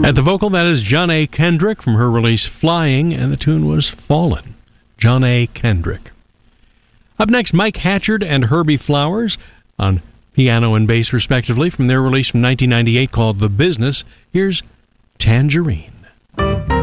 At the vocal, that is John A. Kendrick from her release Flying, and the tune was Fallen. John A. Kendrick. Up next, Mike Hatchard and Herbie Flowers on piano and bass, respectively, from their release from 1998 called The Business. Here's Tangerine.